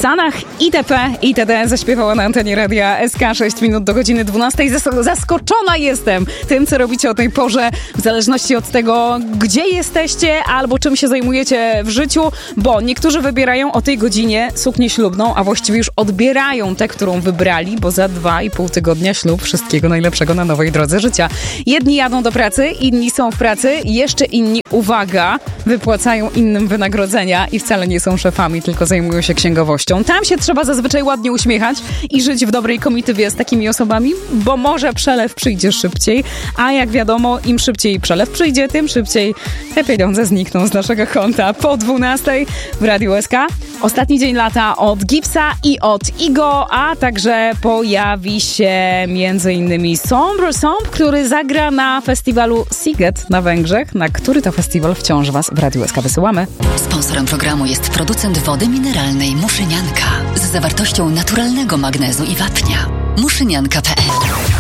Sanach ITP ITD zaśpiewała na antenie radia SK 6 minut do godziny 12. Zaskoczona jestem tym, co robicie o tej porze, w zależności od tego, gdzie jesteście albo czym się zajmujecie w życiu, bo niektórzy wybierają o tej godzinie suknię ślubną, a właściwie już odbierają tę, którą wybrali, bo za 2,5 tygodnia ślub. Wszystkiego najlepszego na nowej drodze życia. Jedni jadą do pracy, inni są w pracy, jeszcze inni, uwaga, wypłacają innym wynagrodzenia i wcale nie są szefami, tylko zajmują się księgowością. Tam się trzeba zazwyczaj ładnie uśmiechać i żyć w dobrej komitywie z takimi osobami, bo może przelew przyjdzie szybciej, a jak wiadomo, im szybciej przelew przyjdzie, tym szybciej te pieniądze znikną z naszego konta. Po 12 w Radiu SK. Ostatni dzień lata od Gipsa i od Igo, a także pojawi się m.in. Sombre Somb, który zagra na festiwalu Sziget na Węgrzech, na który to festiwal wciąż Was w Radiu SK wysyłamy. Sponsorem programu jest producent wody mineralnej Muszynianka z zawartością naturalnego magnezu i wapnia. Muszynianka.pl